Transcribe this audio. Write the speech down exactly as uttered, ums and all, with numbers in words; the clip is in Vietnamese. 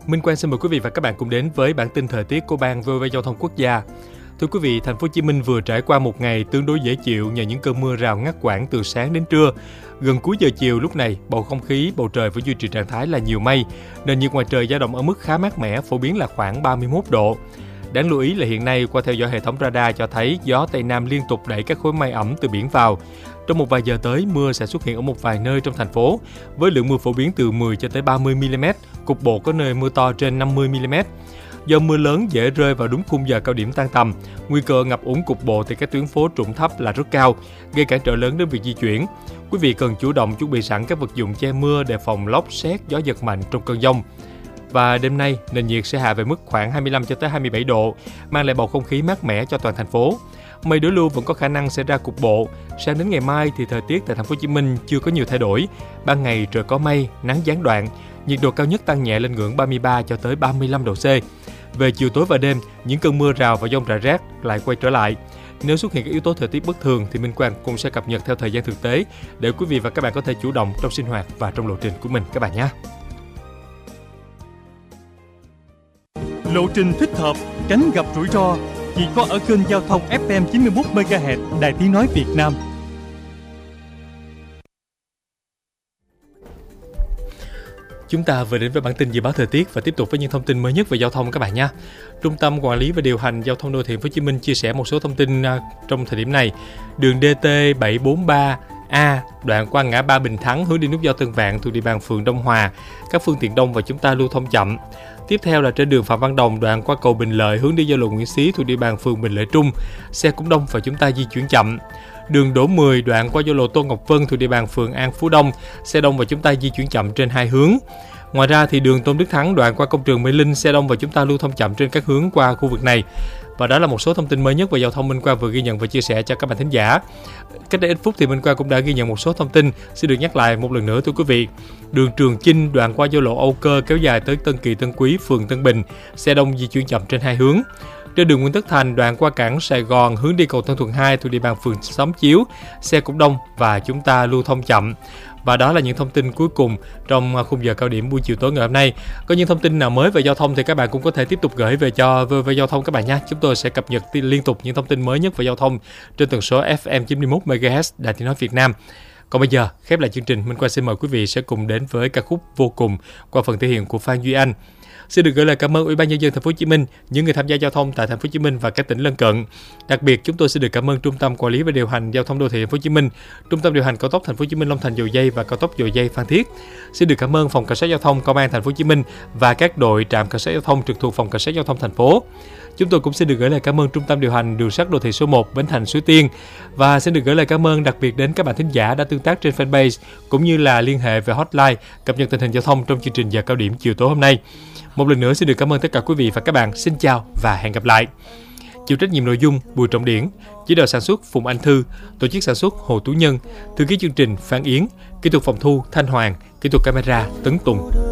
Minh Quang xin mời quý vị và các bạn cùng đến với bản tin thời tiết của ban vê o vê Giao thông Quốc gia. Thưa quý vị, thành phố Hồ Chí Minh vừa trải qua một ngày tương đối dễ chịu nhờ những cơn mưa rào ngắt quãng từ sáng đến trưa. Gần cuối giờ chiều lúc này, bầu không khí, bầu trời vẫn duy trì trạng thái là nhiều mây, nền nhiệt ngoài trời dao động ở mức khá mát mẻ, phổ biến là khoảng ba mươi mốt độ. Đáng lưu ý là hiện nay qua theo dõi hệ thống radar cho thấy gió Tây Nam liên tục đẩy các khối mây ẩm từ biển vào. Trong một vài giờ tới, mưa sẽ xuất hiện ở một vài nơi trong thành phố, với lượng mưa phổ biến từ mười cho tới ba mươi mi-li-mét, cục bộ có nơi mưa to trên năm mươi mi-li-mét. Do mưa lớn dễ rơi vào đúng khung giờ cao điểm tan tầm, nguy cơ ngập úng cục bộ tại các tuyến phố trũng thấp là rất cao, gây cản trở lớn đến việc di chuyển. Quý vị cần chủ động chuẩn bị sẵn các vật dụng che mưa đề phòng lốc, sét, gió giật mạnh trong cơn dông. Và đêm nay, nền nhiệt sẽ hạ về mức khoảng hai mươi lăm cho tới hai mươi bảy độ, mang lại bầu không khí mát mẻ cho toàn thành phố. Mây đối lưu vẫn có khả năng xảy ra cục bộ. Sang đến ngày mai thì thời tiết tại thành phố Hồ Chí Minh chưa có nhiều thay đổi. Ban ngày trời có mây, nắng gián đoạn, nhiệt độ cao nhất tăng nhẹ lên ngưỡng ba mươi ba cho tới ba mươi lăm độ C. Về chiều tối và đêm, những cơn mưa rào và dông rải rác lại quay trở lại. Nếu xuất hiện các yếu tố thời tiết bất thường thì Minh Quang cũng sẽ cập nhật theo thời gian thực tế để quý vị và các bạn có thể chủ động trong sinh hoạt và trong lộ trình của mình các bạn nhé. Lộ trình thích hợp, tránh gặp rủi ro chỉ có ở kênh giao thông ép em chín mươi mốt mê ga héc Đài Tiếng nói Việt Nam. Chúng ta vừa đến với bản tin dự báo thời tiết và tiếp tục với những thông tin mới nhất về giao thông các bạn nhé. Trung tâm Quản lý và Điều hành Giao thông Đô thị Thành phố Hồ Chí Minh chia sẻ một số thông tin trong thời điểm này. Đường đê tê bảy bốn ba A đoạn qua ngã ba Bình Thắng hướng đi nút giao Tân Vạn thuộc địa bàn phường Đông Hòa, các phương tiện đông và chúng ta lưu thông chậm. Tiếp theo là trên đường Phạm Văn Đồng đoạn qua cầu Bình Lợi hướng đi giao lộ Nguyễn Xí thuộc địa bàn phường Bình Lợi Trung, xe cũng đông và chúng ta di chuyển chậm. Đường Đỗ mười đoạn qua giao lộ Tô Ngọc Vân thuộc địa bàn phường An Phú Đông, xe đông và chúng ta di chuyển chậm trên hai hướng. Ngoài ra thì đường Tôn Đức Thắng đoạn qua công trường Mê Linh, xe đông và chúng ta lưu thông chậm trên các hướng qua khu vực này. Và đó là một số thông tin mới nhất về giao thông Minh Quang vừa ghi nhận và chia sẻ cho các bạn thính giả. Cách đây ít phút thì Minh Quang cũng đã ghi nhận một số thông tin, xin được nhắc lại một lần nữa thưa quý vị. Đường Trường Chinh đoạn qua giao lộ Âu Cơ kéo dài tới Tân Kỳ Tân Quý, phường Tân Bình, xe đông di chuyển chậm trên hai hướng. Trên đường Nguyễn Tất Thành đoạn qua cảng Sài Gòn hướng đi cầu Tân Thuận hai thuộc địa bàn phường Xóm Chiếu, xe cũng đông và chúng ta lưu thông chậm. Và đó là những thông tin cuối cùng trong khung giờ cao điểm buổi chiều tối ngày hôm nay. Có những thông tin nào mới về giao thông thì các bạn cũng có thể tiếp tục gửi về cho vê o vê Giao thông các bạn nhé. Chúng tôi sẽ cập nhật liên tục những thông tin mới nhất về giao thông trên tần số ép em chín mươi mốt mê ga héc Đài Tiếng nói Việt Nam. Còn bây giờ, khép lại chương trình, Minh Quang xin mời quý vị sẽ cùng đến với ca khúc Vô Cùng qua phần thể hiện của Phan Duy Anh. Xin được gửi lời cảm ơn Ủy ban nhân dân thành phố Hồ Chí Minh, những người tham gia giao thông tại thành phố Hồ Chí Minh và các tỉnh lân cận. Đặc biệt, chúng tôi xin được cảm ơn Trung tâm Quản lý và Điều hành Giao thông Đô thị thành phố Hồ Chí Minh, Trung tâm điều hành cao tốc thành phố Hồ Chí Minh Long Thành Dầu Giây và cao tốc Dầu Giây Phan Thiết. Xin được cảm ơn Phòng Cảnh sát Giao thông Công an thành phố Hồ Chí Minh và các đội trạm cảnh sát giao thông trực thuộc Phòng Cảnh sát Giao thông thành phố. Chúng tôi cũng xin được gửi lời cảm ơn Trung tâm điều hành Đường sắt Đô thị số một Bến Thành Suối Tiên và xin được gửi lời cảm ơn đặc biệt đến các bạn thính giả đã tương tác trên fanpage cũng như là liên hệ về hotline cập nhật tình hình giao thông trong chương trình giờ cao điểm chiều tối hôm nay. Một lần nữa xin được cảm ơn tất cả quý vị và các bạn. Xin chào và hẹn gặp lại. Chịu trách nhiệm nội dung Bùi Trọng Điển, chỉ đạo sản xuất Phùng Anh Thư, tổ chức sản xuất Hồ Tú Nhân, thư ký chương trình Phan Yến, kỹ thuật phòng thu Thanh Hoàng, kỹ thuật camera Tấn Tùng.